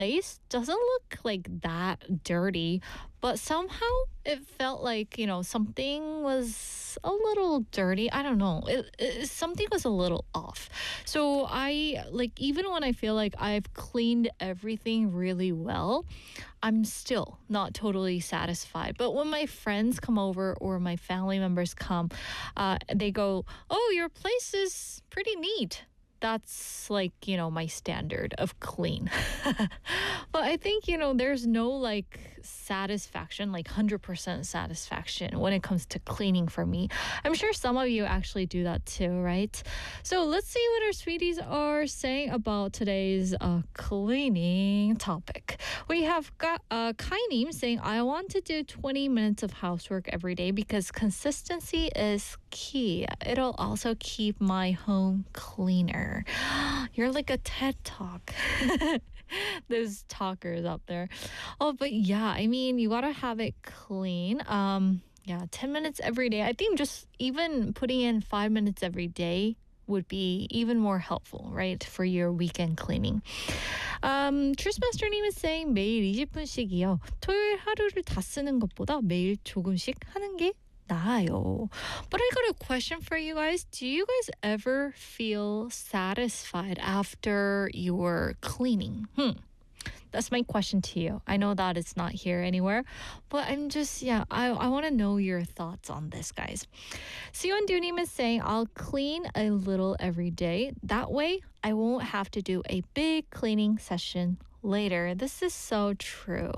place doesn't look like that dirty, but somehow it felt like, something was a little dirty. I don't know. Something was a little off. So I, like, even when I feel like I've cleaned everything really well, I'm still not totally satisfied. But when my friends come over or my family members come, they go, "Oh, your place is pretty neat." That's like, my standard of clean. But I think, there's no like satisfaction, like 100% satisfaction when it comes to cleaning for me. I'm sure some of you actually do that too, right? So let's see what our sweeties are saying about today's cleaning topic. We have got Kainim saying, I want to do 20 minutes of housework every day because consistency is key. It'll also keep my home cleaner. You're like a TED Talk. Those talkers out there. Oh, but yeah, I mean, you gotta have it clean. Yeah, 10 minutes every day. I think just even putting in 5 minutes every day would be even more helpful, right? For your weekend cleaning. Truthmaster님 is saying 매일 20분씩이요. 토요일 하루를 다 쓰는 것보다 매일 조금씩 하는 게 나아요. But I got a question for you guys. Do you guys ever feel satisfied after your cleaning? That's my question to you. I know that it's not here anywhere, but I'm just, I want to know your thoughts on this, guys. Sion Dunim is saying, I'll clean a little every day. That way, I won't have to do a big cleaning session later. This is so true.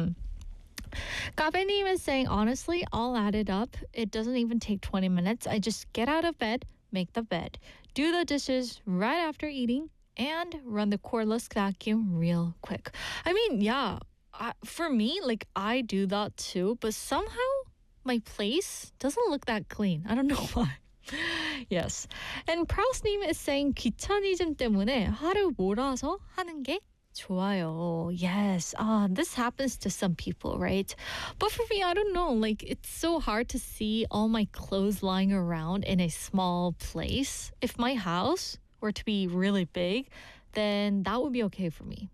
Gabenim is saying, honestly, I'll add it up. It doesn't even take 20 minutes. I just get out of bed, make the bed, do the dishes right after eating, and run the cordless vacuum real quick. I mean, yeah, for me, like, I do that too, but somehow my place doesn't look that clean. I don't know why. Yes. And Prous님 is saying, 귀차니즘 때문에 하루 몰아서 하는 게 좋아요. Yes. This happens to some people, right? But for me, I don't know. Like, it's so hard to see all my clothes lying around in a small place. If my house were to be really big, then that would be okay for me.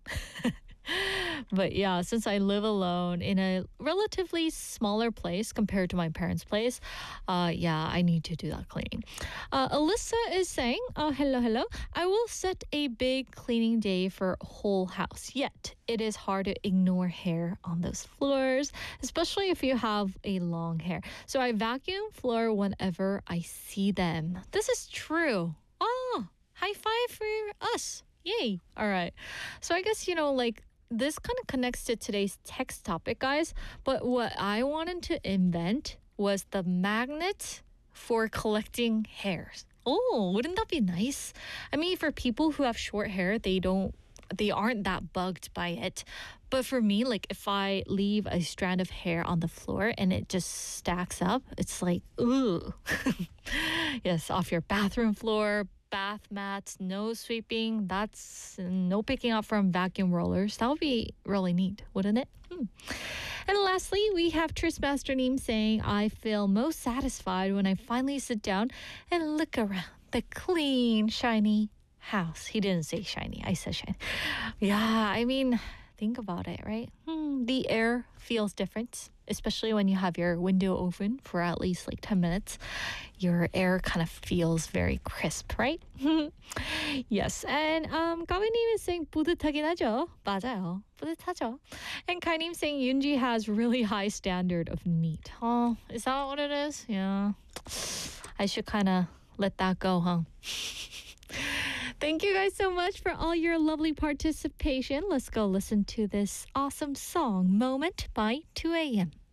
But yeah, since I live alone in a relatively smaller place compared to my parents' place, I need to do that cleaning. Alyssa is saying, hello. I will set a big cleaning day for whole house. Yet, it is hard to ignore hair on those floors, especially if you have a long hair. So I vacuum floor whenever I see them. This is true. Oh, high five for us. Yay. All right. So I guess, this kind of connects to today's text topic, guys. But what I wanted to invent was the magnet for collecting hairs. Oh, wouldn't that be nice? I mean, for people who have short hair, they aren't that bugged by it. But for me, like, if I leave a strand of hair on the floor and it just stacks up, it's like, ooh. Yes, off your bathroom floor, bath mats, no sweeping, that's no picking up from vacuum rollers. That would be really neat, wouldn't it? And lastly, we have Tristmaster Neem saying, I feel most satisfied when I finally sit down and look around the clean, shiny house. He didn't say shiny, I said shiny. Yeah, I mean, think about it, right? The air feels different, especially when you have your window open for at least like 10 minutes. Your air kind of feels very crisp, right? Yes. And 가위님 is saying 뿌듯하긴 하죠. 맞아요. 뿌듯하죠. And Kai님 saying Yoonji has really high standard of neat. Oh, is that what it is? Yeah. I should kind of let that go, huh? Thank you guys so much for all your lovely participation. Let's go listen to this awesome song, Moment by 2AM.